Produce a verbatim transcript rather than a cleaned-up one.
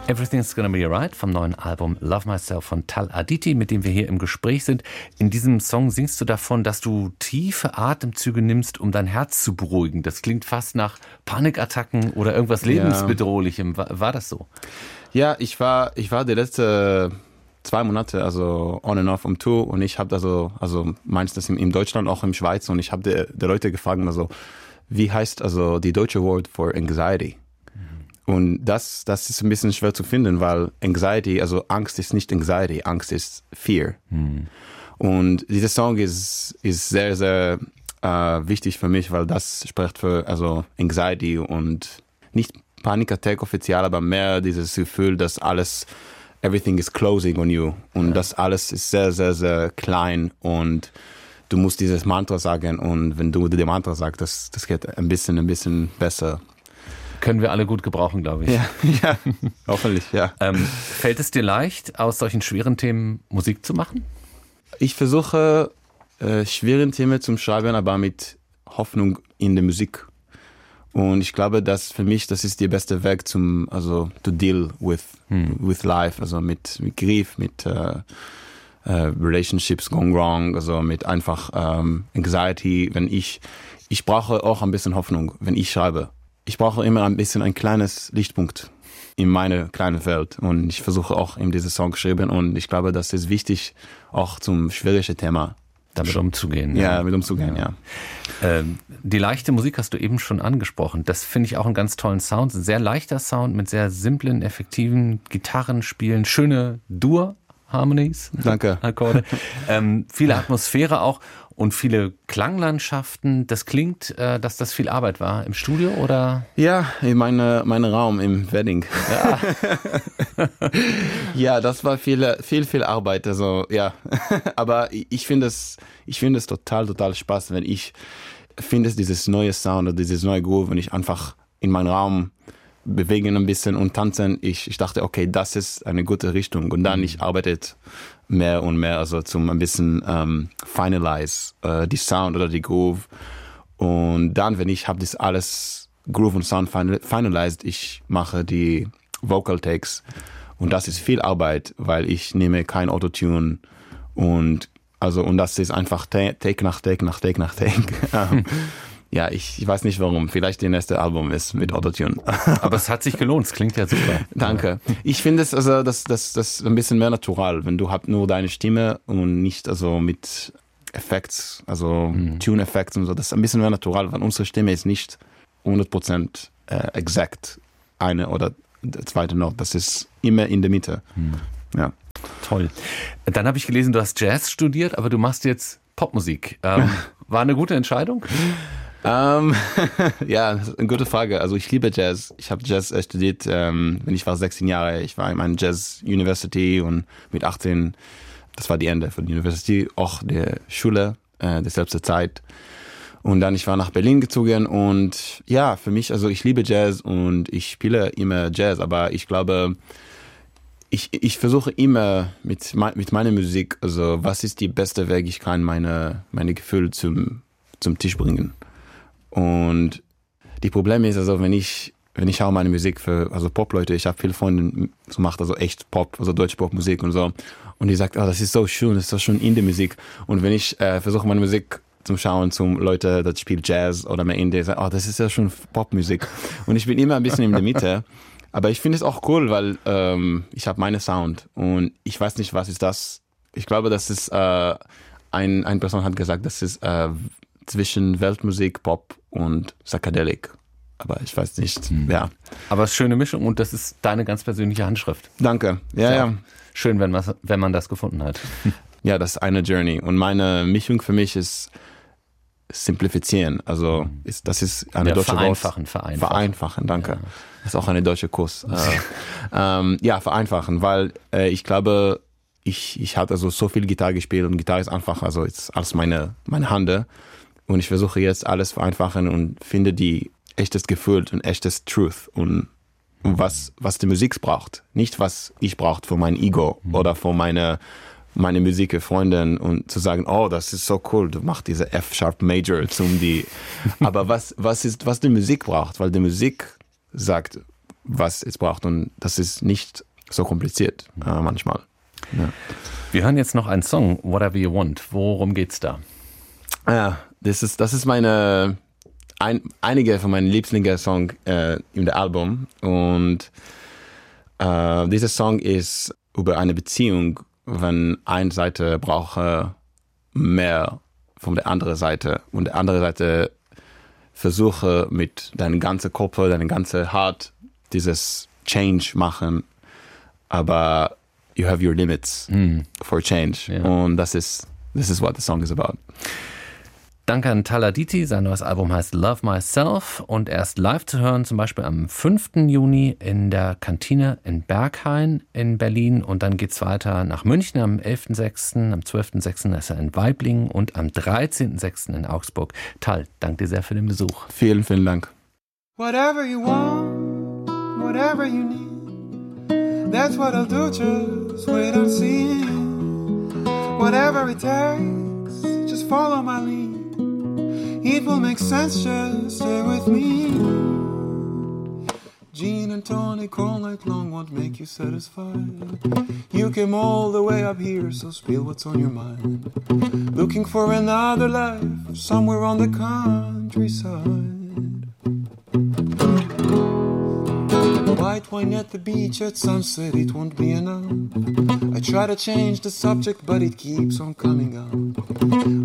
Everything's Gonna Be Alright vom neuen Album Love Myself von Tal Aditi, mit dem wir hier im Gespräch sind. In diesem Song singst du davon, dass du tiefe Atemzüge nimmst, um dein Herz zu beruhigen. Das klingt fast nach Panikattacken oder irgendwas Lebensbedrohlichem. War, war das so? Ja, ich war, ich war die letzten zwei Monate, also on and off um Tour, und ich habe also, also meistens in, in Deutschland, auch in Schweiz, und ich habe die, die Leute gefragt, also, wie heißt also die deutsche Wort for Anxiety? Und das, das ist ein bisschen schwer zu finden, weil Anxiety, also Angst ist nicht Anxiety, Angst ist Fear. Hm. Und dieser Song ist, ist sehr, sehr äh, wichtig für mich, weil das spricht für also Anxiety und nicht Panikattack offiziell, aber mehr dieses Gefühl, dass alles, everything is closing on you. Und ja. das alles ist sehr, sehr, sehr klein, und du musst dieses Mantra sagen, und wenn du das Mantra sagst, das, das geht ein bisschen, ein bisschen besser. Können wir alle gut gebrauchen, glaube ich. Ja, ja, hoffentlich, ja. Ähm, fällt es dir leicht, aus solchen schweren Themen Musik zu machen? Ich versuche, äh, schwere Themen zu schreiben, aber mit Hoffnung in der Musik. Und ich glaube, dass für mich, das ist der beste Weg zum, also, to deal with, hm. with life, also mit, mit Grief, mit äh, äh, Relationships gone wrong, also mit einfach ähm, Anxiety. Wenn ich, ich brauche auch ein bisschen Hoffnung, wenn ich schreibe. Ich brauche immer ein bisschen ein kleines Lichtpunkt in meine kleine Welt, und ich versuche auch in diese Song geschrieben, und ich glaube, das ist wichtig, auch zum schwierigen Thema damit umzugehen. Ja, damit umzugehen, ja. ja. Ähm, die leichte Musik hast du eben schon angesprochen. Das finde ich auch einen ganz tollen Sound. Ein sehr leichter Sound mit sehr simplen, effektiven Gitarrenspielen, schöne Dur-Harmonies. Danke. Akkorde. ähm, viele Atmosphäre auch. Und viele Klanglandschaften. Das klingt, äh, dass das viel Arbeit war im Studio, oder? Ja, in meine, mein Raum im Wedding. Ja, ja, das war viel, viel, viel Arbeit. Also ja, aber ich finde es, ich finde es total, total Spaß, wenn ich finde es dieses neue Sound oder dieses neue Groove, wenn ich einfach in meinen Raum bewegen ein bisschen und tanzen. Ich, ich dachte, okay, das ist eine gute Richtung. Und dann ich arbeite mehr und mehr, also zum ein bisschen ähm, finalize äh, die Sound oder die Groove. Und dann, wenn ich habe das alles Groove und Sound finalized, ich mache die Vocal Takes, und das ist viel Arbeit, weil ich nehme kein Autotune, und also und das ist einfach Take nach Take nach Take nach Take. ähm, Ja, ich, ich weiß nicht warum. Vielleicht das nächste Album ist mit Autotune. Aber es hat sich gelohnt. Es klingt ja super. Danke. Ich finde es also das das das ein bisschen mehr natural, wenn du hast nur deine Stimme und nicht also mit Effekts, also mhm. Tune-Effekts und so. Das ist ein bisschen mehr natural, weil unsere Stimme ist nicht hundert Prozent äh, exakt eine oder der zweite Note. Das ist immer in der Mitte. Mhm. Ja. Toll. Dann habe ich gelesen, du hast Jazz studiert, aber du machst jetzt Popmusik. Ähm, war eine gute Entscheidung? Um, ja, das ist eine gute Frage. Also ich liebe Jazz. Ich habe Jazz äh, studiert, ähm, wenn ich war sechzehn Jahre. Ich war in einer Jazz University, und mit achtzehn, das war die Ende von der University, auch der Schule, äh, derselbe Zeit. Und dann ich war nach Berlin gezogen, und ja, für mich, also ich liebe Jazz und ich spiele immer Jazz, aber ich glaube, ich, ich versuche immer mit, mit meiner Musik, also was ist die beste Weg, ich kann meine, meine Gefühle zum, zum Tisch bringen. Und die Problem ist also, wenn ich wenn ich auch meine Musik für also Pop-Leute, ich habe viele Freunde, so macht also echt Pop, also deutsche Popmusik und so, und die sagt, oh, das ist so schön, das ist so schön in der Musik. Und wenn ich äh, versuche meine Musik zum Schauen zum Leute, das spielt Jazz oder mehr Indie, sagen, oh, das ist ja schon Popmusik. Und ich bin immer ein bisschen in der Mitte, aber ich finde es auch cool, weil ähm, ich habe meine Sound, und ich weiß nicht, was ist das. Ich glaube, das ist äh, ein eine Person hat gesagt, das ist äh, zwischen Weltmusik, Pop und Psychedelic. Aber ich weiß nicht, hm. ja. Aber es ist eine schöne Mischung, und das ist deine ganz persönliche Handschrift. Danke, ja, ja. Schön, wenn, was, wenn man das gefunden hat. Ja, das ist eine Journey. Und meine Mischung für mich ist simplifizieren. Also ist, das ist eine ja, deutsche vereinfachen, Wort. vereinfachen. Vereinfachen, danke. Ja. Das ist auch eine deutsche Kurs. äh, ähm, ja, vereinfachen, weil äh, ich glaube, ich, ich hatte also so viel Gitarre gespielt, und Gitarre ist einfach, also ist alles meine, meine Hand. Und ich versuche jetzt alles vereinfachen und finde die echtes Gefühl und echtes Truth und, und was, was die Musik braucht. Nicht, was ich brauche für mein Ego mhm. oder für meine, meine Musikfreundin, und zu sagen, oh, das ist so cool, du machst diese F-Sharp Major zum die. Aber was, was ist, was die Musik braucht, weil die Musik sagt, was es braucht. Und das ist nicht so kompliziert äh, manchmal. Ja. Wir hören jetzt noch einen Song, Whatever You Want. Worum geht's da? Ja, das ist, das ist meine, ein, einige von meinen Lieblingssongs äh, in dem Album. Und äh, dieser Song ist über eine Beziehung, wenn eine Seite braucht mehr von der anderen Seite und die andere Seite versuche mit deinem ganzen Körper, deinem ganzen Heart dieses Change machen, aber you have your limits mm. for change. Yeah. Und das ist, this is what the song is about. Danke an Tal Aditi. Sein neues Album heißt Love Myself und er ist live zu hören, zum Beispiel am fünften Juni in der Kantine in Berghain in Berlin. Und dann geht's weiter nach München am elften sechsten Am zwölften sechsten ist er in Waiblingen und am dreizehnten sechsten in Augsburg. Tal, danke dir sehr für den Besuch. Vielen, vielen Dank. Whatever you want, whatever you need, that's what I'll do, just wait and see. Whatever it takes, just follow my lead. It will make sense, just stay with me. Gin and tonic all night long won't make you satisfied. You came all the way up here, so spill what's on your mind. Looking for another life, somewhere on the countryside. White wine at the beach at sunset, it won't be enough. I try to change the subject, but it keeps on coming up.